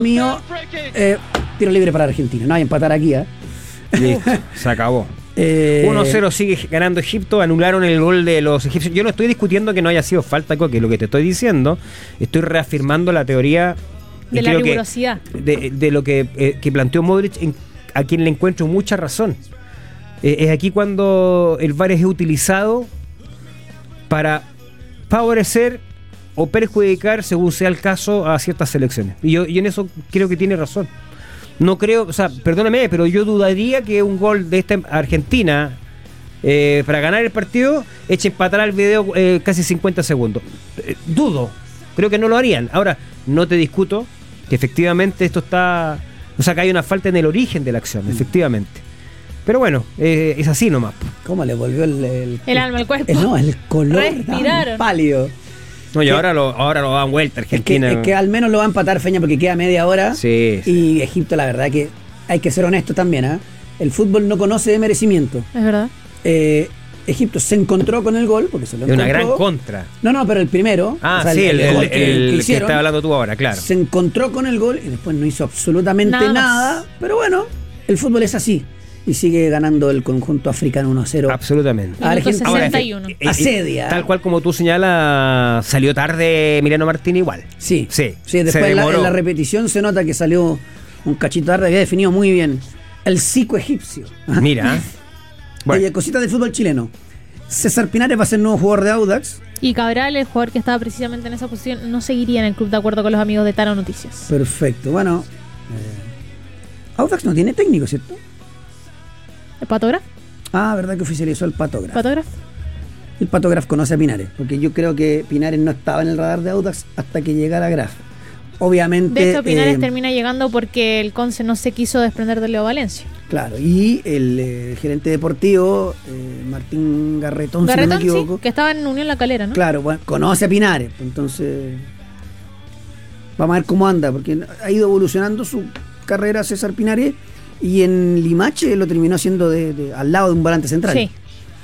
mío, tiro libre para Argentina. No hay empatar aquí, ¿eh? Listo, se acabó. 1-0 sigue ganando Egipto. Anularon el gol de los egipcios. Yo no estoy discutiendo que no haya sido falta, que es lo que te estoy diciendo. Estoy reafirmando la teoría de la rigurosidad de lo que planteó Modric, a quien le encuentro mucha razón. Es aquí cuando el VAR es utilizado para favorecer o perjudicar, según sea el caso, a ciertas selecciones. Y en eso creo que tiene razón. No creo, o sea, perdóname, pero yo dudaría que un gol de esta Argentina para ganar el partido eche empatar al video casi 50 segundos. Dudo, creo que no lo harían. Ahora, no te discuto que efectivamente esto está, o sea, que hay una falta en el origen de la acción, efectivamente. Pero bueno, es así nomás. ¿Cómo le volvió el alma al cuerpo? No, el color Respiraron. pálido. No, y ahora lo dan vuelta Argentina. Es que al menos lo va a empatar Feña porque queda media hora. Sí. Y Egipto, la verdad que hay que ser honesto también, ¿eh? El fútbol no conoce de merecimiento. Es verdad. Egipto se encontró con el gol porque se lo encontró. Es una gran contra. No, pero el primero. Ah, o sea, sí, el que hicieron, está hablando tú ahora, claro. Se encontró con el gol y después no hizo absolutamente nada. Pero bueno, el fútbol es así. Y sigue ganando el conjunto africano 1-0. Absolutamente. Argentina 61. Asedia. Tal cual como tú señalas, salió tarde Emiliano Martín igual. Sí. Después se en la repetición se nota que salió un cachito tarde, había definido muy bien. El psico egipcio. Mira. Bueno. Oye, cositas del fútbol chileno. César Pinares va a ser nuevo jugador de Audax. Y Cabral, el jugador que estaba precisamente en esa posición, no seguiría en el club de acuerdo con los amigos de Tano Noticias. Perfecto. Bueno, Audax no tiene técnico, ¿cierto? ¿El Patógrafo? Ah, verdad que oficializó el Patógrafo. ¿Patógrafo? El Patógrafo conoce a Pinares, porque yo creo que Pinares no estaba en el radar de Audax hasta que llegara Graf. Obviamente. De hecho, Pinares termina llegando porque el Conce no se quiso desprender de Leo Valencia. Claro, y el gerente deportivo, Martín Garretón, si no me equivoco. Sí, que estaba en Unión La Calera, ¿no? Claro, bueno, conoce a Pinares, entonces vamos a ver cómo anda, porque ha ido evolucionando su carrera César Pinares. Y en Limache lo terminó haciendo al lado de un volante central. Sí.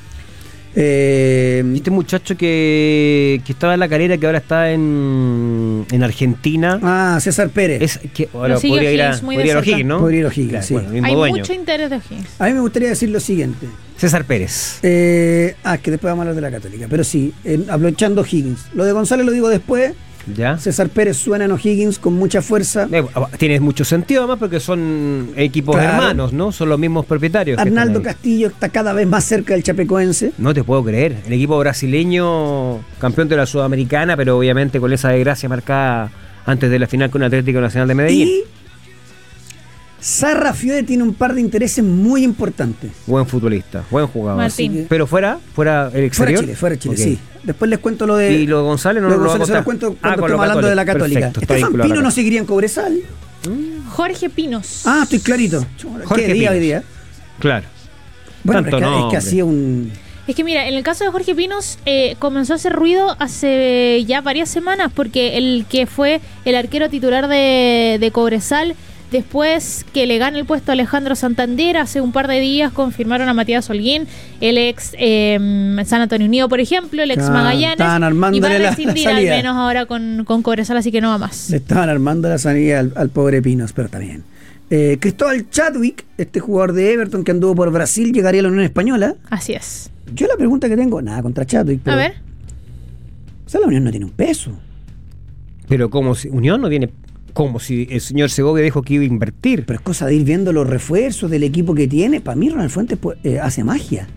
Este muchacho que estaba en La Calera, que ahora está en Argentina. Ah, César Pérez. Es que ahora podría ir a O'Higgins, ¿no? Podría ir a O'Higgins, claro, sí. Bueno, hay dueño. mucho interés de O'Higgins. A mí me gustaría decir lo siguiente. César Pérez. Que después vamos a hablar de la Católica. Pero sí, aprovechando O'Higgins. Lo de González lo digo después. ¿Ya? César Pérez suena en O'Higgins con mucha fuerza. Tiene mucho sentido además porque son equipos hermanos, ¿no? Son los mismos propietarios. Arnaldo Castillo está cada vez más cerca del chapecoense. No te puedo creer. El equipo brasileño, campeón de la Sudamericana, pero obviamente con esa desgracia marcada antes de la final con el Atlético Nacional de Medellín. Y Sarra Fiore tiene un par de intereses muy importantes. Buen futbolista, buen jugador. Martín. Pero fuera el exterior. Fuera Chile, okay. Sí. Después les cuento lo de. Y lo de González no lo va a contar. Se lo cuento cuando estemos hablando de la Católica. Perfecto, Estefan Pino no seguiría en Cobresal. Jorge Pinos. Ah, estoy clarito. Jorge ¿Qué día Pinos. hoy día? Claro. Bueno, Tanto es que hacía un. Es que mira, en el caso de Jorge Pinos comenzó a hacer ruido hace ya varias semanas porque el que fue el arquero titular de Cobresal, después que le gana el puesto a Alejandro Santander, hace un par de días confirmaron a Matías Holguín, el ex San Antonio Unido, por ejemplo, el ex Magallanes, estaban armándole y van a la rescindir al salida. menos ahora con Cobresal, así que no va más. Le estaban armando la salida al pobre Pinos, pero también. Cristóbal Chadwick, este jugador de Everton que anduvo por Brasil, llegaría a la Unión Española. Así es. Yo la pregunta que tengo, nada contra Chadwick, pero. A ver. O sea, la Unión no tiene un peso. Pero como si Unión no tiene. Como si el señor Segovia dijo que iba a invertir. Pero es cosa de ir viendo los refuerzos del equipo que tiene. Para mí, Ronald Fuentes hace magia.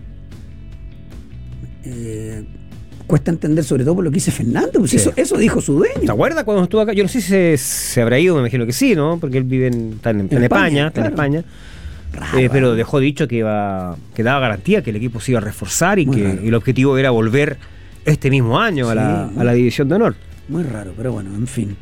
Cuesta entender, sobre todo por lo que dice Fernando. Pues Sí. eso dijo su dueño. ¿Te acuerdas cuando estuvo acá? Yo no sé si se habrá ido, me imagino que sí, ¿no? Porque él vive en España, está en España. Pero dejó dicho que daba garantía que el equipo se iba a reforzar y Muy que raro. el objetivo era volver este mismo año a la División de Honor. Muy raro, pero bueno, en fin.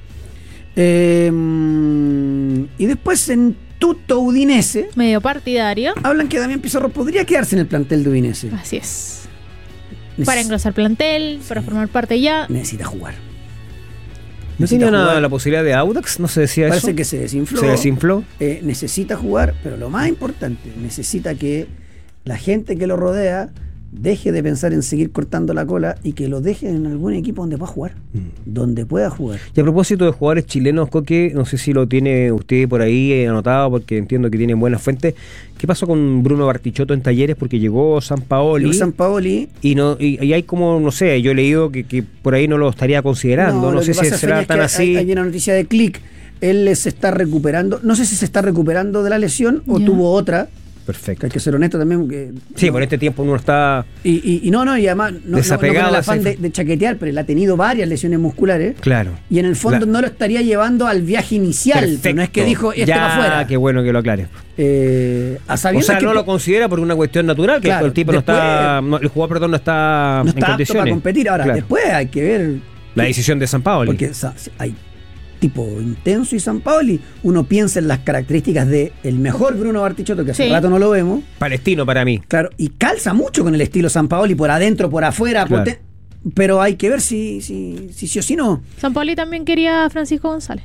Y después en Tuto Udinese Medio partidario. hablan que Damián Pizarro podría quedarse en el plantel de Udinese. Así es. Para engrosar plantel, para formar parte ya. Necesita jugar. ¿No Necesita tenía jugar. la posibilidad de Audax? ¿No se decía eso? Parece que se desinfló. ¿Se desinfló? Necesita jugar, pero lo más importante, necesita que la gente que lo rodea deje de pensar en seguir cortando la cola y que lo deje en algún equipo donde pueda jugar. Donde pueda jugar. Y a propósito de jugadores chilenos, Coque, no sé si lo tiene usted por ahí anotado, porque entiendo que tienen buenas fuentes. ¿Qué pasó con Bruno Bartichotto en Talleres? Porque llegó Sampaoli. Y hay como, no sé, yo he leído que por ahí no lo estaría considerando. No sé si será tan así. Hay una noticia de Click. Él se está recuperando. No sé si se está recuperando de la lesión o tuvo otra. Perfecto. Que hay que ser honesto también. Que, sí, por este tiempo uno está y además no con el afán de chaquetear, pero él ha tenido varias lesiones musculares. Claro. Y en el fondo no lo estaría llevando al viaje inicial. No es que dijo, va afuera. Qué bueno que lo aclare. O sea, no lo considera por una cuestión natural, que claro, el tipo después, el jugador, no está en condiciones. Apto para competir. Ahora, después hay que ver la decisión de Sampaoli. Porque hay tipo intenso y Sampaoli, uno piensa en las características de el mejor Bruno Bartichotto, que hace rato no lo vemos. Palestino para mí. Claro, y calza mucho con el estilo Sampaoli, por adentro, por afuera, claro. Pero hay que ver si sí o si no. Sampaoli también quería a Francisco González.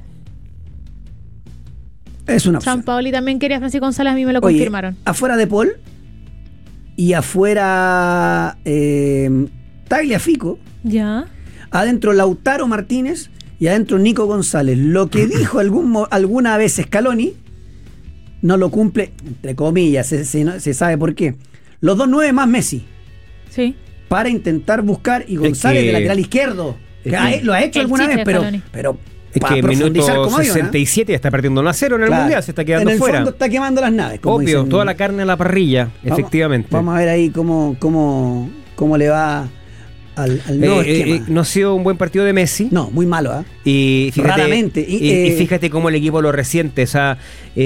Es una opción. Sampaoli también quería a Francisco González, a mí me lo confirmaron. Afuera de Paul y afuera Tagliafico. Ya. Adentro Lautaro Martínez y adentro Nico González. Lo que dijo alguna vez Scaloni no lo cumple, entre comillas, se sabe por qué. Los 2 9 más Messi. Sí. Para intentar buscar, y González de lateral izquierdo. Lo ha hecho alguna vez, pero es que en minuto 67 ya está perdiendo 1-0 en el Mundial, se está quedando fuera. En el fondo está quemando las naves. Obvio, dicen, toda la carne a la parrilla, efectivamente. Vamos a ver ahí cómo le va al nuevo esquema. No ha sido un buen partido de Messi. No, muy malo, Y fíjate, raramente. Y fíjate cómo el equipo lo resiente. O sea,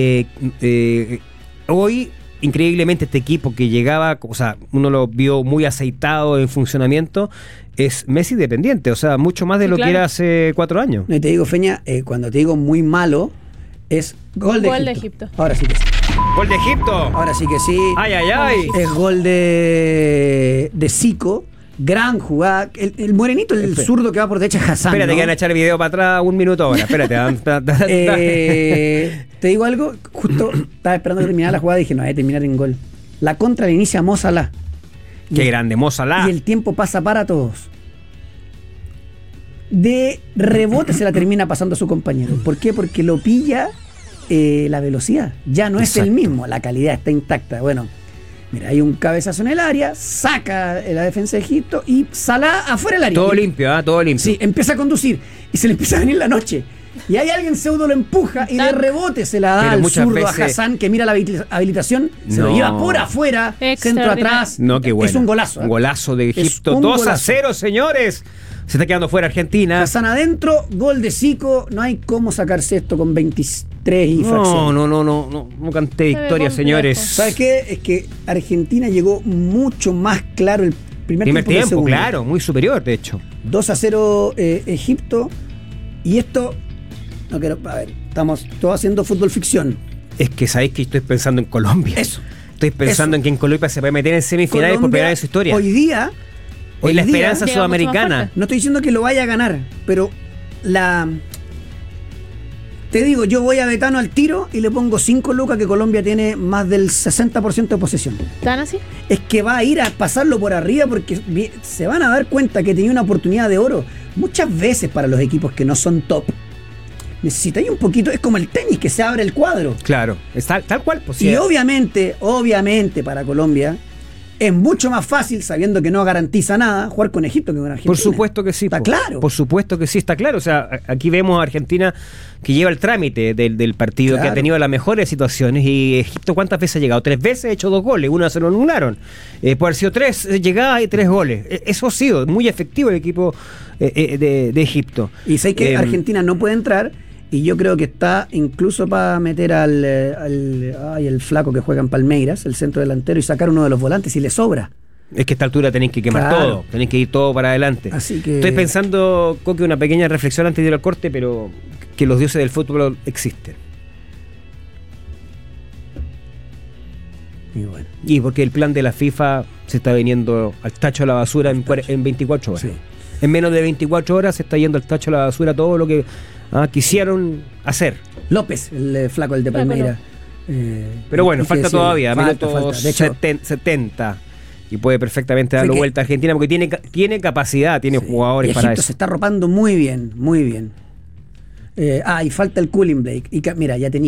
hoy, increíblemente, este equipo que llegaba, o sea, uno lo vio muy aceitado en funcionamiento, es Messi dependiente. O sea, mucho más de lo que era hace 4 años. No, y te digo, Feña, cuando te digo muy malo, es gol de Egipto. Ahora sí que sí. ¿Gol de Egipto? Ahora sí que sí. ¡Ay! Es gol de Zico. Gran jugada. El morenito, el zurdo que va por derecha, Hassan. Espérate, que van a echar el video para atrás 1 minuto ahora. Espérate. Te digo algo. Justo estaba esperando que terminara la jugada y dije, no, voy a terminar en gol. La contra la inicia Mo Salah. Qué grande, Mo Salah. Y el tiempo pasa para todos. De rebote se la termina pasando a su compañero. ¿Por qué? Porque lo pilla la velocidad. Ya no es el mismo. La calidad está intacta. Bueno. Mira, hay un cabezazo en el área, saca la defensa de Egipto y Salah afuera del área. Todo limpio, todo limpio. Sí, empieza a conducir y se le empieza a venir la noche. Y hay alguien pseudo lo empuja y de rebote se la da al zurdo a Hassan, que mira la habilitación, se lo lleva por afuera, centro atrás. No, qué bueno. Es un golazo. Un golazo de Egipto. 2-0, señores. Se está quedando fuera Argentina. Hassan adentro, gol de Zico. No hay cómo sacarse esto con 23 y fracción. No canté victoria, señores. ¿Sabes qué? Es que Argentina llegó mucho más claro el primer tiempo, claro, muy superior, de hecho. 2-0 Egipto. Y esto, no quiero, a ver, estamos todos haciendo fútbol ficción. Es que sabéis que estoy pensando en Colombia. Eso. Estoy pensando en que en Colombia se puede meter en semifinales Colombia, por primera vez en su historia. Hoy la esperanza sudamericana. No estoy diciendo que lo vaya a ganar, pero te digo, yo voy a Betano al tiro y le pongo 5 lucas que Colombia tiene más del 60% de posesión. ¿Tan así? Es que va a ir a pasarlo por arriba porque se van a dar cuenta que tenía una oportunidad de oro. Muchas veces para los equipos que no son top, necesitáis un poquito, es como el tenis, que se abre el cuadro. Claro, es tal cual. Pues, y obviamente para Colombia es mucho más fácil, sabiendo que no garantiza nada, jugar con Egipto que con Argentina. Por supuesto que sí. Está claro. Por supuesto que sí, está claro. O sea, aquí vemos a Argentina que lleva el trámite del partido, claro, que ha tenido las mejores situaciones. Y Egipto, ¿cuántas veces ha llegado? 3 veces, ha hecho 2 goles, una se lo anularon. Puede haber sido 3 llegadas y 3 goles. Eso ha sido muy efectivo el equipo de Egipto. Y sé que Argentina no puede entrar. Y yo creo que está incluso para meter al flaco que juega en Palmeiras, el centro delantero, y sacar uno de los volantes si le sobra. Es que a esta altura tenéis que quemar todo, tenéis que ir todo para adelante. Así que estoy pensando, Coque, una pequeña reflexión antes de ir al corte, pero que los dioses del fútbol existen. Y bueno. Y porque el plan de la FIFA se está viniendo al tacho de la basura en 24 horas. Sí. En menos de 24 horas se está yendo al tacho de la basura todo lo que quisieron hacer. López, el flaco, el de Palmeiras. Pero bueno, falta todavía, falta. minuto De hecho, 70. y puede perfectamente darlo vuelta a Argentina porque tiene capacidad, tiene jugadores y para Egipto eso. se está arropando muy bien, muy bien. Y falta el Cooling Blake. Y mira, ya tenía